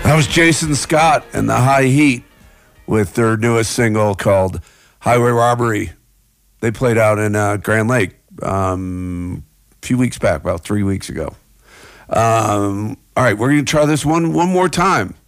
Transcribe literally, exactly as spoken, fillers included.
That was Jason Scott and the High Heat with their newest single called Highway Robbery. They played out in uh, Grand Lake um, a few weeks back, about three weeks ago. Um, all right, we're going to try this one one more time.